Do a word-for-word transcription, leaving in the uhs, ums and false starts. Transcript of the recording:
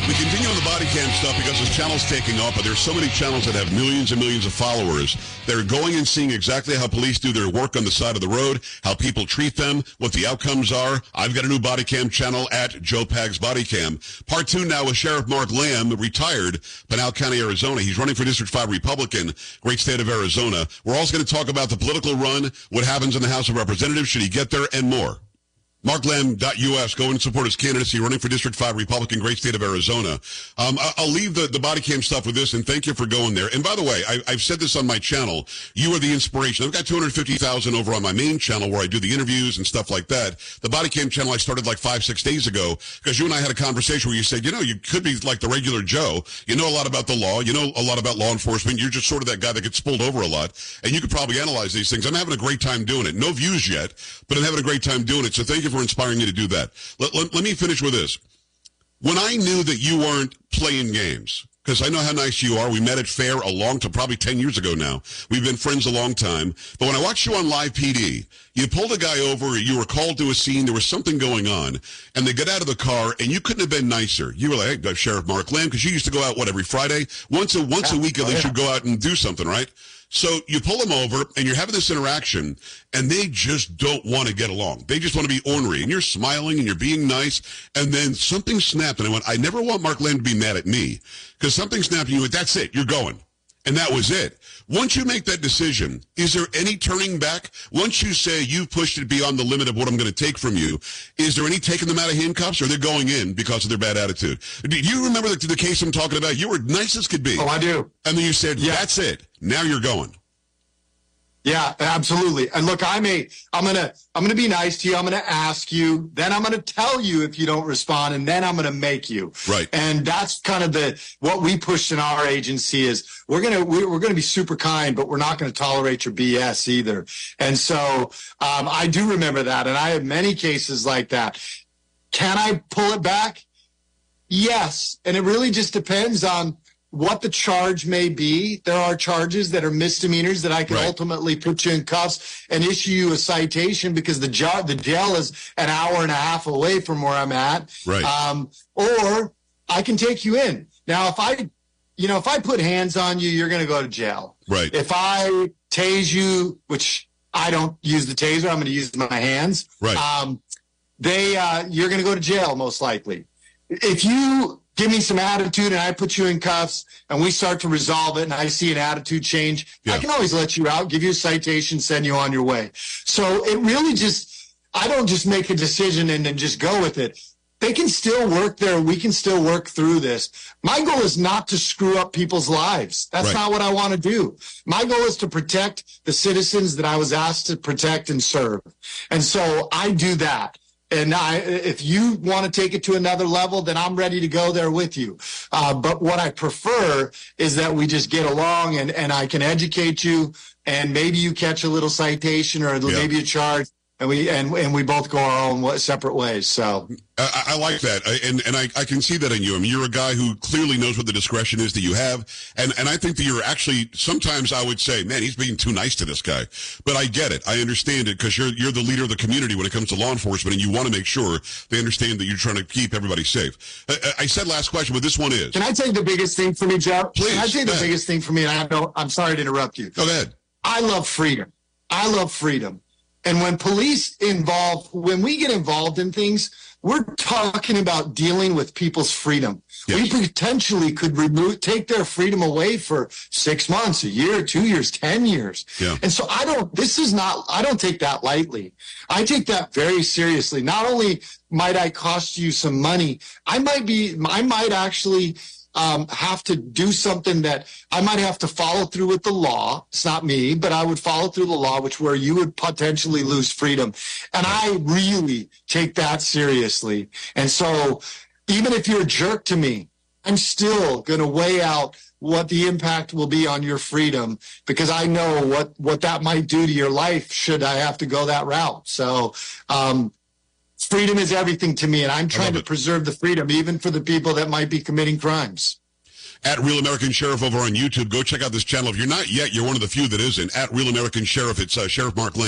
We continue on the body cam stuff because this channel's taking off, but there's so many channels that have millions and millions of followers. They're going and seeing exactly how police do their work on the side of the road, how people treat them, what the outcomes are. I've got a new body cam channel at Joe Pags Body Cam. Part two now with Sheriff Mark Lamb, retired, Pinal County, Arizona. He's running for District five Republican, great state of Arizona. We're also going to talk about the political run, what happens in the House of Representatives, should he get there, and more. Mark Lamb dot U S, go and support his candidacy, running for District five Republican, great state of Arizona. Um, I'll leave the, the body cam stuff with this, and thank you for going there. And by the way, I, I've said this on my channel. You are the inspiration. I've got two hundred fifty thousand over on my main channel where I do the interviews and stuff like that. The body cam channel I started like five, six days ago because you and I had a conversation where you said, you know, you could be like the regular Joe. You know a lot about the law. You know a lot about law enforcement. You're just sort of that guy that gets pulled over a lot, and you could probably analyze these things. I'm having a great time doing it. No views yet, but I'm having a great time doing it. So thank you for inspiring me to do that. Let, let, let me finish with this. When I knew that you weren't playing games, because I know how nice you are. We met at Fair a long time, probably ten years ago now. We've been friends a long time. But when I watched you on Live P D, you pulled a guy over, you were called to a scene, there was something going on, and they got out of the car, and you couldn't have been nicer. You were like, hey, Sheriff Mark Lamb, because you used to go out, what, every Friday? Once a, once a week at least you'd go out and do something, right? So you pull them over, and you're having this interaction, and they just don't want to get along. They just want to be ornery, and you're smiling, and you're being nice, and then something snapped, and I went, I never want Mark Lamb to be mad at me, because something snapped, and you went, that's it, you're going. And that was it. Once you make that decision, is there any turning back? Once you say you've pushed it beyond the limit of what I'm going to take from you, is there any taking them out of handcuffs, or they're going in because of their bad attitude? Do you remember the, the case I'm talking about? You were nice as could be. Oh, I do. And then you said, yeah. That's it. Now you're going. Yeah, absolutely. And look, I'm a, I'm going to, I'm going to be nice to you. I'm going to ask you, then I'm going to tell you if you don't respond, and then I'm going to make you. Right. And that's kind of the, what we pushed in our agency is we're going to, we're going to be super kind, but we're not going to tolerate your B S either. And so, um, I do remember that. And I have many cases like that. Can I pull it back? Yes. And it really just depends on what the charge may be. There are charges that are misdemeanors that I can right. ultimately put you in cuffs and issue you a citation because the, jo- the jail is an hour and a half away from where I'm at. Right. Um, or I can take you in. Now, if I, you know, if I put hands on you, you're going to go to jail. Right. If I tase you, which I don't use the taser, I'm going to use my hands. Right. Um, they, uh, you're going to go to jail most likely. If you give me some attitude and I put you in cuffs and we start to resolve it and I see an attitude change, yeah. I can always let you out, give you a citation, send you on your way. So it really just, I don't just make a decision and then just go with it. They can still work there. We can still work through this. My goal is not to screw up people's lives. That's right. not what I want to do. My goal is to protect the citizens that I was asked to protect and serve. And so I do that. And I, if you want to take it to another level, then I'm ready to go there with you. Uh, but what I prefer is that we just get along and, and I can educate you, and maybe you catch a little citation or yeah. maybe a charge, and we and, and we both go our own separate ways. So I, I like that, I, and and I, I can see that in you. I mean, you're a guy who clearly knows what the discretion is that you have, and and I think that you're actually, sometimes I would say, man, he's being too nice to this guy. But I get it, I understand it, because you're you're the leader of the community when it comes to law enforcement, and you want to make sure they understand that you're trying to keep everybody safe. I, I said last question, but this one is. Can I tell you the biggest thing for me, Joe? Please. Can I tell you the biggest thing for me? And I know, I'm sorry to interrupt you. Go ahead. I love freedom. I love freedom. And when police involve, when we get involved in things, we're talking about dealing with people's freedom. Yes. We potentially could remove, take their freedom away for six months, a year, two years, ten years. Yeah. And so I don't, this is not, I don't take that lightly. I take that very seriously. Not only might I cost you some money, I might be, I might actually Um, have to do something that I might have to follow through with the law. It's not me, but I would follow through the law, which where you would potentially lose freedom. And I really take that seriously. And so even if you're a jerk to me, I'm still going to weigh out what the impact will be on your freedom, because I know what, what that might do to your life should I have to go that route. So, um, freedom is everything to me, and I'm trying to it. preserve the freedom, even for the people that might be committing crimes. At Real American Sheriff over on YouTube. Go check out this channel. If you're not yet, you're one of the few that isn't. At Real American Sheriff, it's uh, Sheriff Mark Lamb.